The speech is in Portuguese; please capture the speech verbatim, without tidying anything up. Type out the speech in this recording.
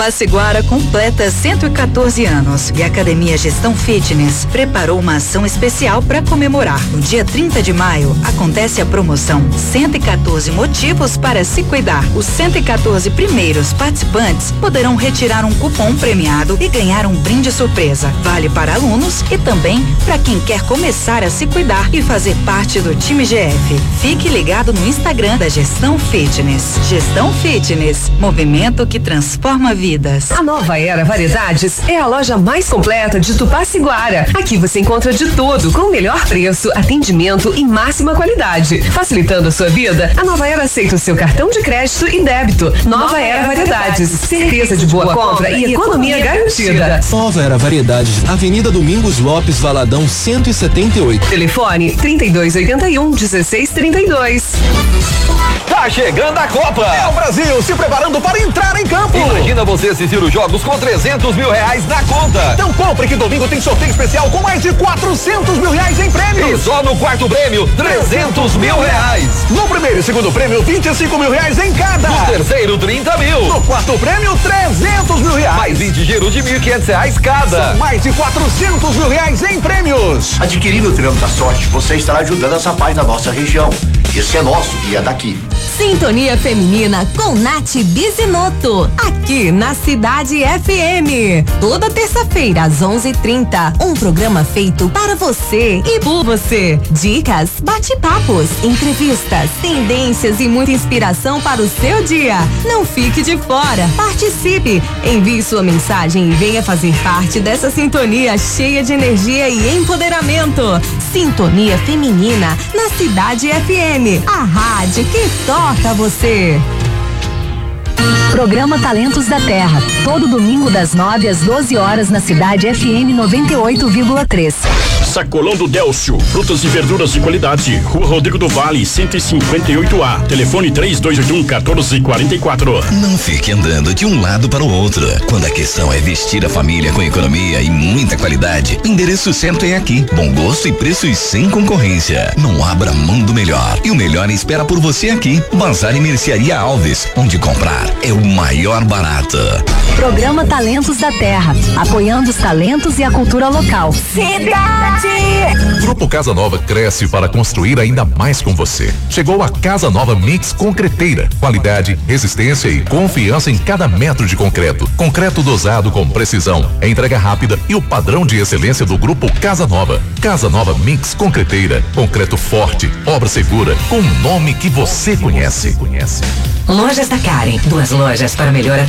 Tupaciguara completa cento e quatorze anos e a Academia Gestão Fitness preparou uma ação especial para comemorar. No dia trinta de maio acontece a promoção cento e quatorze motivos para se cuidar. Os cento e quatorze primeiros participantes poderão retirar um cupom premiado e ganhar um brinde surpresa. Vale para alunos e também para quem quer começar a se cuidar e fazer parte do time G F. Fique ligado no Instagram da Gestão Fitness. Gestão Fitness, movimento que transforma vidas. A Nova Era Variedades é a loja mais completa de Tupaciguara. Aqui você encontra de tudo com o melhor preço, atendimento e máxima qualidade. Facilitando a sua vida, a Nova Era aceita o seu cartão de crédito e débito. Nova, Nova Era Variedades, certeza de boa compra e economia garantida. Nova Era Variedades, Avenida Domingos Lopes, Valadão cento e setenta e oito. Telefone trinta e dois oitenta e um, dezesseis trinta e dois. Tá chegando a Copa! É o Brasil se preparando para entrar em campo! Imagina você assistir os jogos com trezentos mil reais na conta! Então compre que domingo tem sorteio especial com mais de quatrocentos mil reais em prêmios! E só no quarto prêmio, trezentos mil reais! No primeiro e segundo prêmio, vinte e cinco mil reais em cada! No terceiro, trinta mil! No quarto prêmio, trezentos mil reais! Mais vinte giros de mil e quinhentos reais cada! São mais de quatrocentos mil reais em prêmios! Adquirindo o Triângulo da Sorte, você estará ajudando essa paz da nossa região. Esse é nosso e é daqui. Sintonia Feminina com Nath Bizinoto, aqui na Cidade F M. Toda terça-feira às onze e trinta, um programa feito para você e por você. Dicas, bate-papos, entrevistas, tendências e muita inspiração para o seu dia. Não fique de fora, participe, envie sua mensagem e venha fazer parte dessa sintonia cheia de energia e empoderamento. Sintonia Feminina na Cidade F M, a rádio que toca você. Programa Talentos da Terra, todo domingo das nove às doze horas na Cidade F M noventa e oito vírgula três. Sacolão do Délcio, frutas e verduras de qualidade, Rua Rodrigo do Vale, cento e cinquenta e oito A, telefone três dois oito um, um quatro quatro quatro. Não fique andando de um lado para o outro. Quando a questão é vestir a família com economia e muita qualidade, o endereço certo é aqui. Bom gosto e preços sem concorrência. Não abra mão do melhor. E o melhor espera por você aqui. Bazar e Mercearia Alves, onde comprar é o maior barato. Programa Talentos da Terra, apoiando os talentos e a cultura local. Cidade! Grupo Casa Nova cresce para construir ainda mais com você. Chegou a Casa Nova Mix Concreteira. Qualidade, resistência e confiança em cada metro de concreto. Concreto dosado com precisão, entrega rápida e o padrão de excelência do Grupo Casa Nova. Casa Nova Mix Concreteira. Concreto forte, obra segura, com o nome que você conhece. Lojas da Karen, duas lojas para melhor